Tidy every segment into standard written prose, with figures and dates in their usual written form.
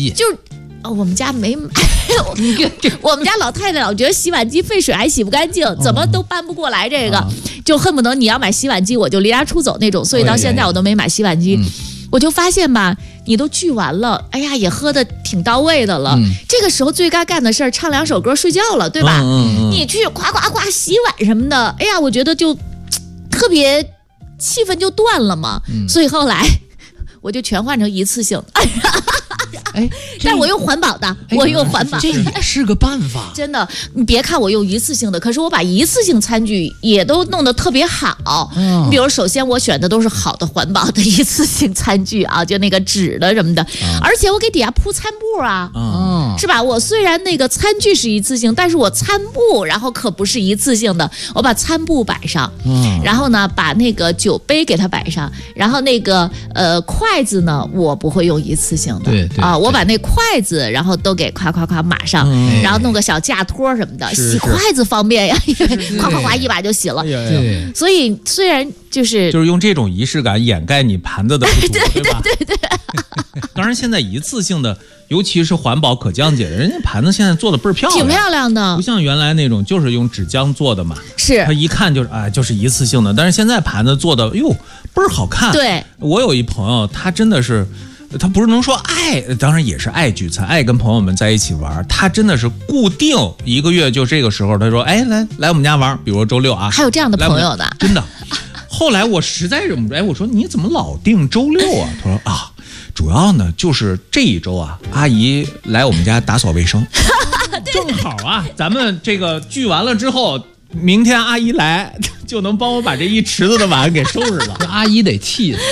机， 就是我们家没买，我们家老太太老觉得洗碗机费水还洗不干净，怎么都搬不过来这个，就恨不得你要买洗碗机我就离家出走那种，所以到现在我都没买洗碗机。我就发现吧，你都聚完了，哎呀，也喝的挺到位的了。这个时候最该干的事儿，唱2首歌睡觉了，对吧？你去夸夸夸洗碗什么的，哎呀，我觉得就特别气氛就断了嘛。所以后来我就全换成一次性。但我用环保的，我用环保， 这也是个办法。 真的，你别看我用一次性的，可是我把一次性餐具也都弄得特别好。你比如，首先我选的都是好的环保的一次性餐具啊，就那个纸的什么的，而且我给底下铺餐布啊，是吧？我虽然那个餐具是一次性，但是我餐布然后可不是一次性的，我把餐布摆上，然后呢把那个酒杯给它摆上，然后那个筷子呢我不会用一次性的， 对啊。 我把那筷子然后都给夸夸夸码上，然后弄个小架托什么的，洗筷子方便呀，夸夸夸一把就洗了。 对， 所以虽然就是用这种仪式感掩盖你盘子的不足，对吧？ 对。 当然，现在一次性的，尤其是环保可降解的，人家盘子现在做的倍儿漂亮， 挺漂亮的， 不像原来那种就是用纸浆做的嘛。 是， 它一看就是就是一次性的，但是现在盘子做的倍儿好看。 对， 我有一朋友，他真的是。他不是能说爱，当然也是爱聚餐，爱跟朋友们在一起玩。他真的是固定1个月就这个时候，他说：“哎，来我们家玩，比如说周6啊。” 还有这样的朋友的， 真的。后来我实在忍不住，我说你怎么老定周6啊？他说主要呢就是这一周啊，阿姨来我们家打扫卫生，正好啊，咱们这个聚完了之后。明天阿姨来就能帮我把这一池子的碗给收拾了， 阿姨得气死。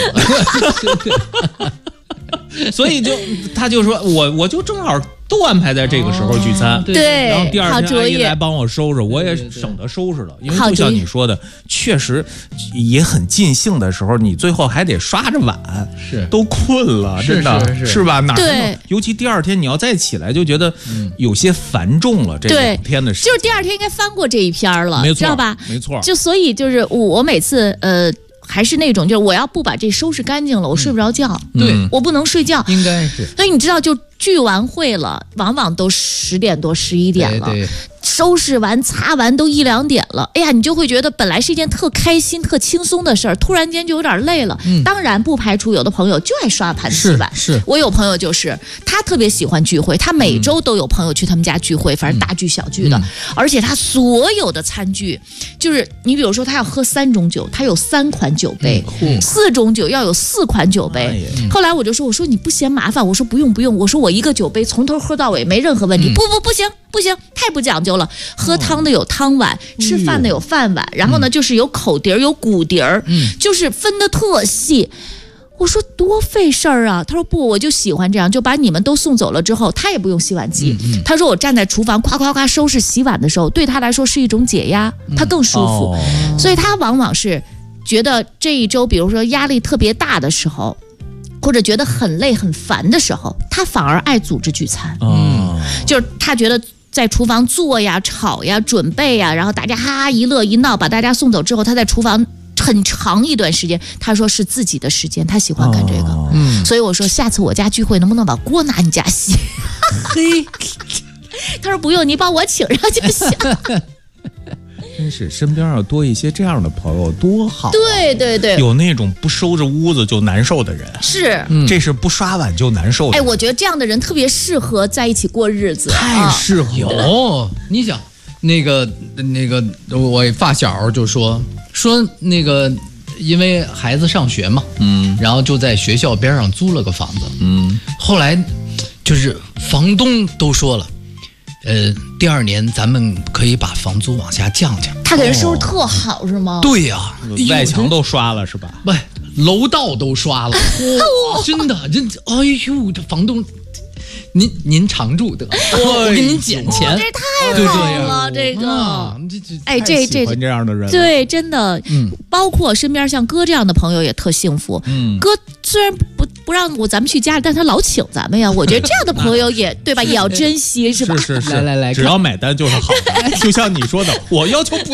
所以他就说我就正好都安排在这个时候聚餐， 对， 然后第二天阿姨来帮我收拾，我也省得收拾了，因为就像你说的，确实也很尽兴的时候，你最后还得刷着碗， 是都困了，真的是吧？哪对， 尤其第二天你要再起来，就觉得有些繁重了。这2天的时间， 就是第二天应该翻过这一篇了，知道吧？ 没错， 就所以就是我每次还是那种，就是我要不把这收拾干净了，我睡不着觉。 对， 我不能睡觉， 应该是。 所以你知道，就聚完会了，往往都10点多、11点了。 对。 收拾完、擦完都1、2点了，哎呀，你就会觉得本来是一件特开心、特轻松的事儿，突然间就有点累了。当然不排除有的朋友就爱刷盘洗碗。 是我有朋友就是他特别喜欢聚会，他每周都有朋友去他们家聚会，反正大聚小聚的，而且他所有的餐具，就是你比如说他要喝3种酒，他有3款酒杯，4种酒要有4款酒杯。后来我说你不嫌麻烦？我说不用，我说我一个酒杯从头喝到尾没任何问题。不行，太不讲究了。喝汤的有汤碗，吃饭的有饭碗，然后呢就是有口碟有骨碟，就是分得特细。我说多费事儿啊！他说不，我就喜欢这样，就把你们都送走了之后，他也不用洗碗机。他说我站在厨房夸夸夸收拾洗碗的时候，对他来说是一种解压，他更舒服。所以他往往是觉得这一周，比如说压力特别大的时候，或者觉得很累很烦的时候，他反而爱组织聚餐。就是他觉得在厨房做呀、炒呀、准备呀，然后大家哈哈一乐一闹，把大家送走之后，他在厨房很长一段时间，他说是自己的时间，他喜欢干这个。所以我说下次我家聚会能不能把锅拿你家洗？嘿，他说不用，你把我请上就行。 真是身边要多一些这样的朋友多好。 对， 有那种不收着屋子就难受的人， 是， 这是不刷碗就难受的人。 我觉得这样的人特别适合在一起过日子， 太适合了。你想那个我发小就说那个因为孩子上学嘛，然后就在学校边上租了个房子，后来就是房东都说了，第2年咱们可以把房租往下降。 他给人收拾特好是吗？ 对呀， 外墙都刷了是吧？ 不，楼道都刷了，真的，哎呦，这房东。您常住得，我给您减钱， 这太好了，这个， 这喜欢这样的人， 对，真的，包括身边像哥这样的朋友也特幸福。哥虽然不让咱们去家里，但他老请咱们呀。我觉得这样的朋友也对吧，也要珍惜是吧？ 是， 来， 只要买单就是好的。就像你说的，我要求不。